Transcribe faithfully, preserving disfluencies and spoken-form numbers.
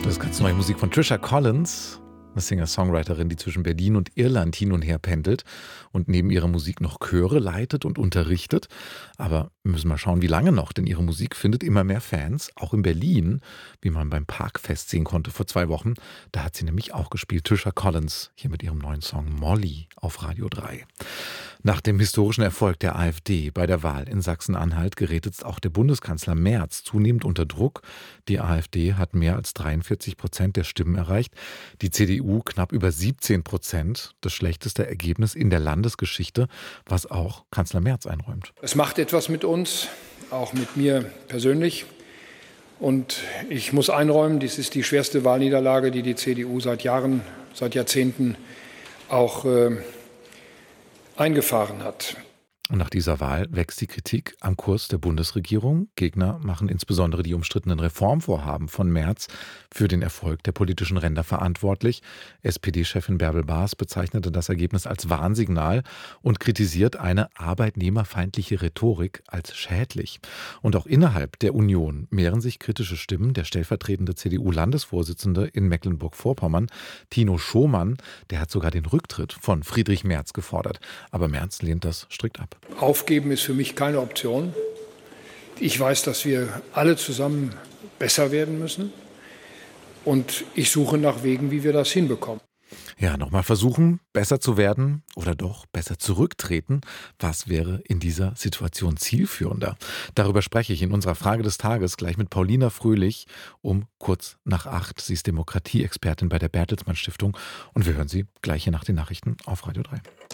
Das ist ganz neue Musik von Trisha Collins, eine Singer-Songwriterin, die zwischen Berlin und Irland hin und her pendelt und neben ihrer Musik noch Chöre leitet und unterrichtet. Aber wir müssen mal schauen, wie lange noch, denn ihre Musik findet immer mehr Fans, auch in Berlin, wie man beim Parkfest sehen konnte vor zwei Wochen. Da hat sie nämlich auch gespielt, Trisha Collins, hier mit ihrem neuen Song Molly auf Radio drei. Nach dem historischen Erfolg der AfD bei der Wahl in Sachsen-Anhalt gerät jetzt auch der Bundeskanzler Merz zunehmend unter Druck. Die AfD hat mehr als dreiundvierzig Prozent der Stimmen erreicht, die C D U knapp über siebzehn Prozent. Das schlechteste Ergebnis in der Landesgeschichte, was auch Kanzler Merz einräumt. Es macht etwas mit uns, auch mit mir persönlich. Und ich muss einräumen, dies ist die schwerste Wahlniederlage, die die C D U seit Jahren, seit Jahrzehnten auch äh, eingefahren hat. Und nach dieser Wahl wächst die Kritik am Kurs der Bundesregierung. Gegner machen insbesondere die umstrittenen Reformvorhaben von Merz für den Erfolg der politischen Ränder verantwortlich. S P D-Chefin Bärbel Baas bezeichnete das Ergebnis als Warnsignal und kritisiert eine arbeitnehmerfeindliche Rhetorik als schädlich. Und auch innerhalb der Union mehren sich kritische Stimmen. Der stellvertretende C D U-Landesvorsitzende in Mecklenburg-Vorpommern, Tino Schomann, der hat sogar den Rücktritt von Friedrich Merz gefordert. Aber Merz lehnt das strikt ab. Aufgeben ist für mich keine Option. Ich weiß, dass wir alle zusammen besser werden müssen. Und ich suche nach Wegen, wie wir das hinbekommen. Ja, nochmal versuchen, besser zu werden oder doch besser zurücktreten. Was wäre in dieser Situation zielführender? Darüber spreche ich in unserer Frage des Tages gleich mit Paulina Fröhlich um kurz nach acht. Sie ist Demokratieexpertin bei der Bertelsmann Stiftung und wir hören sie gleich hier nach den Nachrichten auf Radio drei.